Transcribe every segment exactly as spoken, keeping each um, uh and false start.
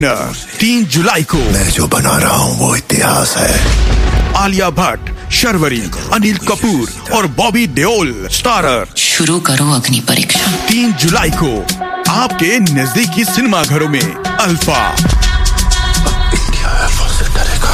तीन जुलाई को मैं जो बना रहा हूँ वो इतिहास है। आलिया भट्ट, शर्वरी, अनिल कपूर और बॉबी देओल स्टारर। शुरू करो अग्नि परीक्षा। तीन जुलाई को आपके नजदीकी सिनेमा घरों में अल्फा। इंडिया अल्फा से डरेगा।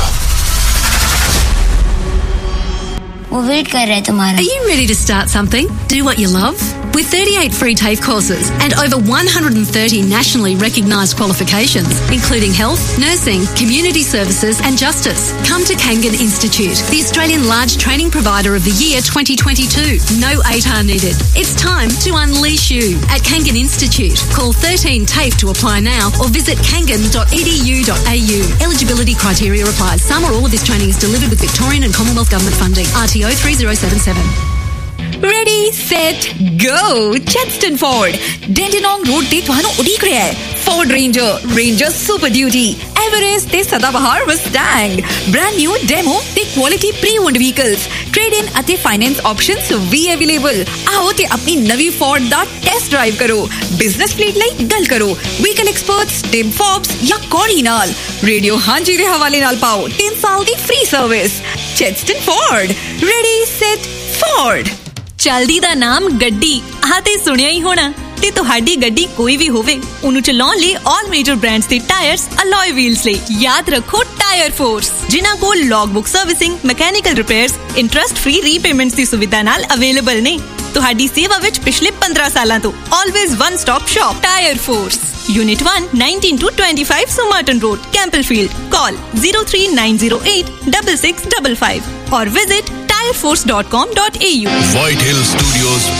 वो वेट कर रहे हैं तुम्हारा। Are you ready to start something? Do what you love? With thirty-eight free TAFE courses and over one hundred thirty nationally recognised qualifications, including health, nursing, community services and justice, come to Kangan Institute, the Australian large training provider of the year twenty twenty-two. No A T A R needed. It's time to unleash you at Kangan Institute. Call thirteen TAFE to apply now or visit kangan dot e d u dot a u. Eligibility criteria applies. Some or all of this training is delivered with Victorian and Commonwealth Government funding. R T O three zero seven seven. Ready, set, go! Chadstone Ford. Dandenong Road ਤੇ ਤੁਹਾਨੂੰ ਉਡੀਕ ਰਿਹਾ ਹੈ Ford Ranger, Ranger Super Duty, Everest ਤੇ ਸਦਾਬਹਾਰ Mustang, brand new demo ਤੇ quality pre-owned vehicles, trade-in ਅਤੇ finance options ਵੀ available। ਆਓ ਤੇ ਆਪਣੀ ਨਵੀਂ Ford ਦਾ test drive ਕਰੋ। Business fleet ਲਈ ਗੱਲ ਕਰੋ। Vehicle experts Tim Forbes ਜਾਂ Corey ਨਾਲ। Radio ਹਾਂਜੀ ਦੇ ਹਵਾਲੇ ਨਾਲ ਪਾਓ ਤਿੰਨ ਸਾਲ ਦੀ free service। Chadstone Ford. Ready, set, Ford. ਚਲਦੀ ਦਾ ਨਾਮ ਗੱਡੀ ਆਹ ਤੇ ਸੁਣਿਆ ਹੀ ਹੋਣਾ ਤੇ ਤੁਹਾਡੀ ਗੱਡੀ ਕੋਈ ਵੀ ਹੋਵੇ ਉਹਨੂੰ ਚਲਾਉਣ ਲਈ ਆਲ ਮੇਜਰ ਬ੍ਰਾਂਡਸ ਦੇ ਟਾਇਰਸ ਅਲੋਏ ਵੀਲਸ ਲਈ ਯਾਦ ਰੱਖੋ ਟਾਇਰ ਫੋਰਸ ਜਿਨ੍ਹਾਂ ਕੋਲ log book servicing mechanical repairs interest free repayments ਦੀ ਸੁਵਿਧਾ ਨਾਲ ਅਵੇਲੇਬਲ ਨੇ ਤੁਹਾਡੀ ਸੇਵਾ ਵਿੱਚ ਪਿਛਲੇ ਪੰਦਰਾਂ ਸਾਲਾਂ ਤੋਂ always one stop shop tyre force Unit one, nineteen to twenty-five Somerton Road, Campbellfield. Call zero three nine zero eight six six five five or visit tire force dot com dot a u. White Hill Studios